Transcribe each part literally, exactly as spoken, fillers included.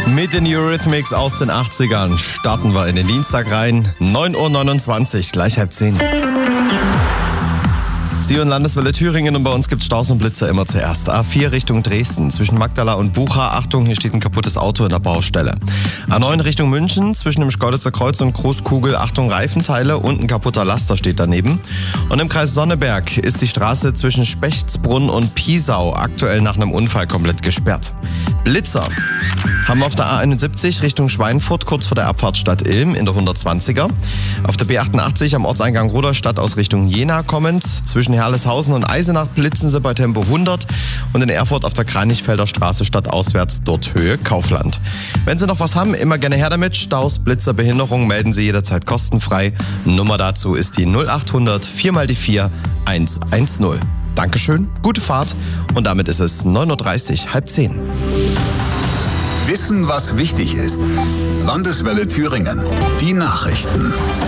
Mit den Eurythmics aus den achtzigern starten wir in den Dienstag rein. neun Uhr neunundzwanzig, gleich halb zehn. Sie und Landeswelle Thüringen und bei uns gibt's Staus und Blitzer immer zuerst. A vier Richtung Dresden, zwischen Magdala und Bucha. Achtung, hier steht ein kaputtes Auto in der Baustelle. A neun Richtung München, zwischen dem Schkeuditzer Kreuz und Großkugel. Achtung, Reifenteile und ein kaputter Laster steht daneben. Und im Kreis Sonneberg ist die Straße zwischen Spechtsbrunn und Piesau aktuell nach einem Unfall komplett gesperrt. Blitzer haben wir auf der A einundsiebzig Richtung Schweinfurt, kurz vor der Abfahrt Stadt Ilm in der hundertzwanziger. Auf der B achtundachtzig am Ortseingang Rudolstadt aus Richtung Jena kommend. Zwischen Herleshausen und Eisenach blitzen sie bei Tempo hundert und in Erfurt auf der Kranichfelder Straße stadtauswärts, dort Höhe Kaufland. Wenn Sie noch was haben, immer gerne her damit. Staus, Blitzer, Behinderung melden Sie jederzeit kostenfrei. Nummer dazu ist die null achthundert vier mal die vier eins eins null. Dankeschön, gute Fahrt und damit ist es neun Uhr dreißig, halb zehn. Wissen, was wichtig ist. Landeswelle Thüringen. Die Nachrichten.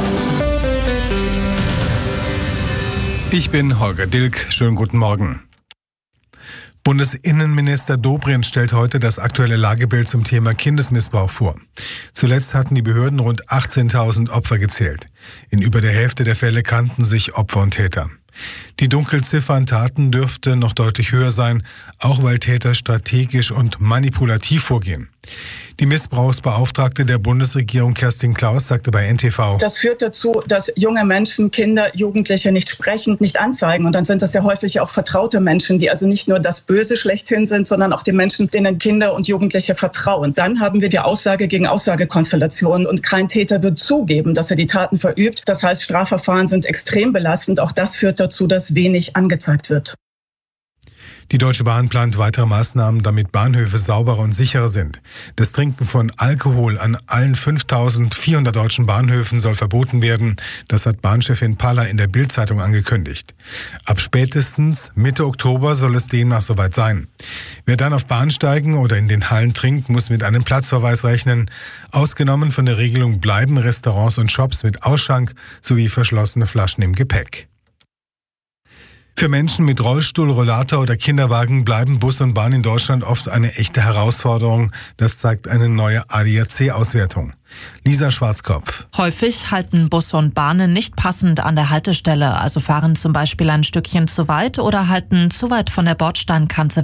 Ich bin Holger Dilk. Schönen guten Morgen. Bundesinnenminister Dobrindt stellt heute das aktuelle Lagebild zum Thema Kindesmissbrauch vor. Zuletzt hatten die Behörden rund achtzehntausend Opfer gezählt. In über der Hälfte der Fälle kannten sich Opfer und Täter. Die Dunkelziffer an Taten dürfte noch deutlich höher sein, auch weil Täter strategisch und manipulativ vorgehen. Die Missbrauchsbeauftragte der Bundesregierung Kerstin Klaus sagte bei N T V: Das führt dazu, dass junge Menschen, Kinder, Jugendliche nicht sprechen, nicht anzeigen. Und dann sind das ja häufig auch vertraute Menschen, die also nicht nur das Böse schlechthin sind, sondern auch die Menschen, denen Kinder und Jugendliche vertrauen. Dann haben wir die Aussage gegen Aussagekonstellation und kein Täter wird zugeben, dass er die Taten verübt. Das heißt, Strafverfahren sind extrem belastend. Auch das führt dazu, dass wenig angezeigt wird. Die Deutsche Bahn plant weitere Maßnahmen, damit Bahnhöfe sauberer und sicherer sind. Das Trinken von Alkohol an allen fünftausendvierhundert deutschen Bahnhöfen soll verboten werden. Das hat Bahnchefin Paller in der Bild-Zeitung angekündigt. Ab spätestens Mitte Oktober soll es demnach soweit sein. Wer dann auf Bahnsteigen oder in den Hallen trinkt, muss mit einem Platzverweis rechnen. Ausgenommen von der Regelung bleiben Restaurants und Shops mit Ausschank sowie verschlossene Flaschen im Gepäck. Für Menschen mit Rollstuhl, Rollator oder Kinderwagen bleiben Bus und Bahn in Deutschland oft eine echte Herausforderung. Das zeigt eine neue A D A C-Auswertung. Lisa Schwarzkopf. Häufig halten Bus und Bahnen nicht passend an der Haltestelle, also fahren zum Beispiel ein Stückchen zu weit oder halten zu weit von der Bordsteinkante